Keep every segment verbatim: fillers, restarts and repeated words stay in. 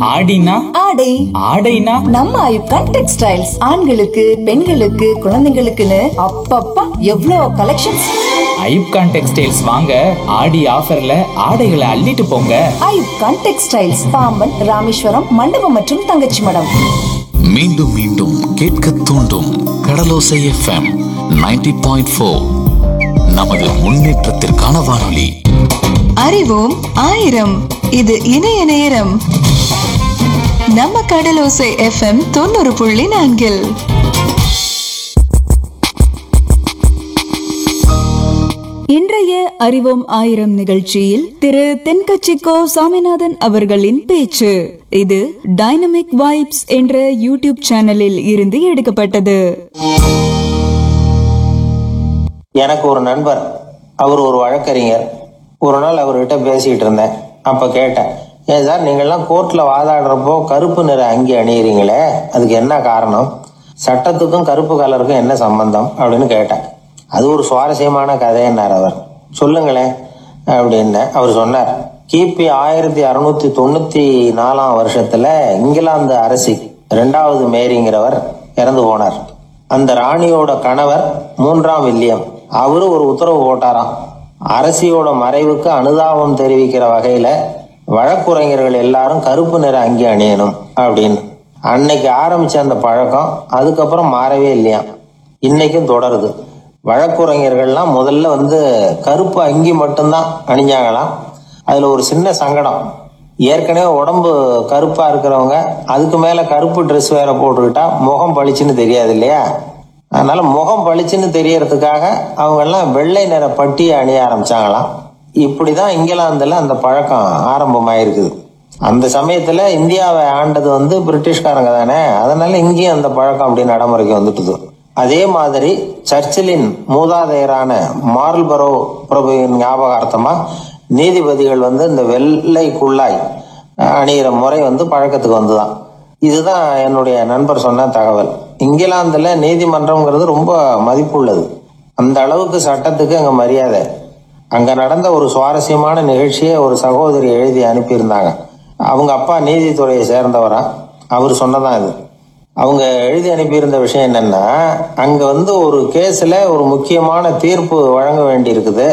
ஆடினா ஆடை ஆடைனா நம்ம ஐப்கான் டெக்ஸ்டைல்ஸ். ஆண்களுக்கு பெண்களுக்கு குழந்தைங்களுக்குன்னு அப்பப்பா எவ்வளோ கலெக்ஷன்ஸ். ஐப்கான் டெக்ஸ்டைல்ஸ் வாங்க ஆடி ஆஃபர்ல ஆடைகளை அள்ளிட்டு போங்க. ஐப்கான் டெக்ஸ்டைல்ஸ், பாம்பன், ராமேஸ்வரம், மண்டபம் மற்றும் தங்கச்சி மடம். மீண்டும் மீண்டும் கேட்க தூண்டும் கடலோசை எஃப்எம் நைன்டி பாயிண்ட் ஃபோர். நமது முன்னேற்றத்திற்கான வானொலி. அறிவோம் ஆயிரம். இது இணைய நேரம். நம்ம கடலோசை எஃப்எம் தொண்ணூறு புள்ளி நான்கில் இன்றைய அறிவோம் ஆயிரம் நிகழ்ச்சியில் திரு தென்கட்சிக்கோ சாமிநாதன் அவர்களின் பேச்சு. இது டைனமிக் வைப்ஸ் என்ற யூடியூப் சேனலில் இருந்து எடுக்கப்பட்டது. எனக்கு ஒரு நண்பர், அவர் ஒரு வழக்கறிஞர். ஒரு நாள் அவர்கிட்ட பேசிக்கிட்டு இருந்தேன். அப்ப கேட்டேன், ஏன் சார் நீங்கள்லாம் கோர்ட்ல வாதாடுறப்போ கருப்பு நிற அங்கி அணியிறீங்களே, அதுக்கு என்ன காரணம்? சட்டத்துக்கும் கருப்பு கலருக்கும் என்ன சம்பந்தம் அப்படின்னு கேட்டேன். அது ஒரு சுவாரஸ்யமான கதைன்னார் அவர். சொல்லுங்களேன் அப்படின்னு அவர் சொன்னார். கிபி ஆயிரத்தி அறுநூத்தி தொண்ணூத்தி நாலாம் வருஷத்துல இங்கிலாந்து அரசி இரண்டாவது மேரிங்கிறவர் இறந்து போனார். அந்த ராணியோட கணவர் மூன்றாம் வில்லியம், அவரு ஒரு உத்தரவு போட்டாராம். அரசியோட மறைவுக்கு அனுதாபம் தெரிவிக்கிற வகையில வழக்குரைஞர்கள் எல்லாரும் கருப்பு நிற அங்கி அணியணும் அப்படின்னு. அன்னைக்கு ஆரம்பிச்ச அந்த பழக்கம் அதுக்கப்புறம் மாறவே இல்லையா, இன்னைக்கும் தொடருது. வழக்குரைஞர்கள்லாம் முதல்ல வந்து கருப்பு அங்கி மட்டும்தான் அணிஞ்சாங்களாம். அதுல ஒரு சின்ன சங்கடம், ஏற்கனவே உடம்பு கருப்பா இருக்கிறவங்க அதுக்கு மேல கருப்பு ட்ரெஸ் வேற போட்டுக்கிட்டா முகம் பளிச்சுன்னு தெரியாது இல்லையா. அதனால முகம் பளிச்சுன்னு தெரியறதுக்காக அவங்க எல்லாம் வெள்ளை நிற பட்டியை அணிய ஆரம்பிச்சாங்களாம். இப்படிதான் இங்கிலாந்துல அந்த பழக்கம் ஆரம்பமாயிருக்குது. அந்த சமயத்துல இந்தியாவை ஆண்டது வந்து பிரிட்டிஷ்காரங்க தானே, அதனால இங்கேயும் அந்த பழக்கம் அப்படி நடைமுறைக்கு வந்துட்டுது. அதே மாதிரி சர்ச்சிலின் மூதாதையரான மார்ல்பரோ பிரபுவின் ஞாபகார்த்தமா நீதிபதிகள் வந்து இந்த வெள்ளை குள்ளாய் அணிகிற முறை வந்து பழக்கத்துக்கு வந்துதான். இதுதான் என்னுடைய நண்பர் சொன்ன தகவல். இங்கிலாந்துல நீதிமன்றம்ங்கிறது ரொம்ப மதிப்புள்ளது. அந்த அளவுக்கு சட்டத்துக்கு அங்க மரியாதை. அங்க நடந்த ஒரு சுவாரஸ்யமான நிகழ்ச்சியை ஒரு சகோதரி எழுதி அனுப்பியிருந்தாங்க. அவங்க அப்பா நீதித்துறையை சேர்ந்தவரா, அவர் சொன்னதான் இது. அவங்க எழுதி அனுப்பியிருந்த விஷயம் என்னன்னா, அங்க வந்து ஒரு கேஸ்ல ஒரு முக்கியமான தீர்ப்பு வழங்க வேண்டி இருக்குது.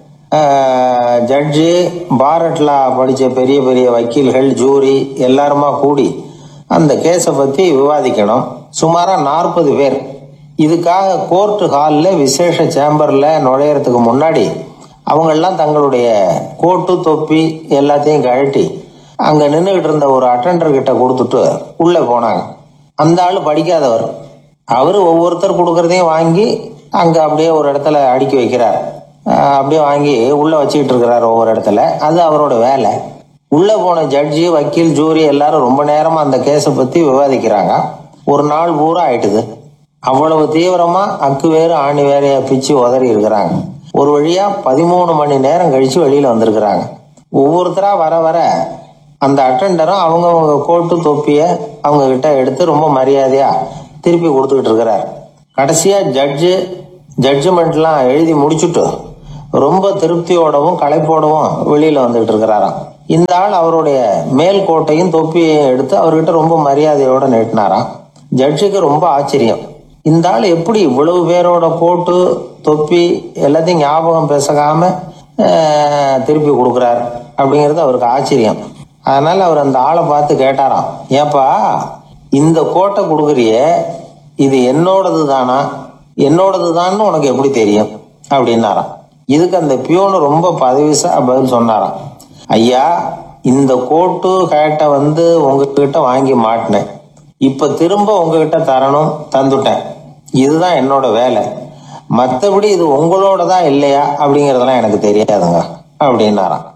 ஜட்ஜி, பாரட்லா படிச்ச பெரிய பெரிய வக்கீல்கள், ஜூரி எல்லாருமா கூடி அந்த கேஸை பத்தி விவாதிக்கணும். சுமாரா நாற்பது பேர். இதுக்காக கோர்ட் ஹாலில் விசேஷ சேம்பர்ல நுழையறதுக்கு முன்னாடி அவங்கெல்லாம் தங்களுடைய கோட்டு தொப்பி எல்லாத்தையும் கழட்டி அங்க நின்றுகிட்டு இருந்த ஒரு அட்டெண்டர் கிட்ட கொடுத்துட்டு உள்ள போனாங்க. அந்த ஆளு படிக்காதவர். அவரு ஒவ்வொருத்தர் கொடுக்கறதையும் வாங்கி அங்க அப்படியே ஒரு இடத்துல அடுக்கி வைக்கிறார். அப்படியே வாங்கி உள்ள வச்சுக்கிட்டு இருக்கிறார் ஒவ்வொரு இடத்துல. அது அவரோட வேலை. உள்ள போன ஜட்ஜி, வக்கீல், ஜூரி எல்லாரும் ரொம்ப நேரமா அந்த கேஸை பத்தி விவாதிக்கிறாங்க. ஒரு நாள் பூரா ஆயிட்டுது. அவ்வளவு தீவிரமா அக்கு வேறு ஆணி வேறைய பிச்சு உதறி இருக்கிறாங்க. ஒரு வழியா பதிமூணு மணி நேரம் கழிச்சு வெளியில வந்திருக்கிறாங்க. ஒவ்வொருத்தரா வர வர அந்த அட்டெண்டரும் அவங்கவுங்க கோட்டு தொப்பிய அவங்க கிட்ட எடுத்து ரொம்ப மரியாதையா திருப்பி கொடுத்துக்கிட்டு இருக்கிறார். கடைசியா ஜட்ஜு ஜட்ஜ்மெண்ட்லாம் எழுதி முடிச்சுட்டு ரொம்ப திருப்தியோடவும் களைப்போடவும் வெளியில வந்துகிட்டு இருக்கிறாராம். இந்த ஆள் அவருடைய மேல் கோட்டையும் தொப்பியையும் எடுத்து அவர்கிட்ட ரொம்ப மரியாதையோட நீட்டினாராம். ஜட்ஜுக்கு ரொம்ப ஆச்சரியம். இந்த ஆள் எப்படி இவ்வளவு பேரோட கோட்டு தொப்பி எல்லாத்தையும் ஞாபகம் பேசாம திருப்பி கொடுக்குறார் அப்படிங்கிறது அவருக்கு ஆச்சரியம். அதனால அவர் அந்த ஆளை பார்த்து கேட்டாராம், ஏப்பா இந்த கோட்டை கொடுக்குறிய, இது என்னோடது தானா, என்னோடது தான்னு உனக்கு எப்படி தெரியும் அப்படின்னாராம். இதுக்கு அந்த பியூனு ரொம்ப பதவிசா பதில் சொன்னாராம், ஐயா இந்த கோட்டு கேட்டை வந்து உங்ககிட்ட வாங்கி மாட்டினேன், இப்ப திரும்ப உங்ககிட்ட தரணும், தந்துட்டேன், இதுதான் என்னோட வேலை, மற்றபடி இது உங்களோடதா இல்லையா அப்படிங்கறதெல்லாம் எனக்கு தெரியாதுங்க அப்படின்னாராம்.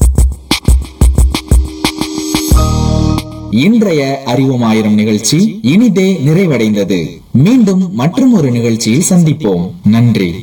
இன்றைய அறிவோம் ஆயிரம் நிகழ்ச்சி இனிதே நிறைவடைந்தது. மீண்டும் மற்றும் ஒரு நிகழ்ச்சியில் சந்திப்போம். நன்றி.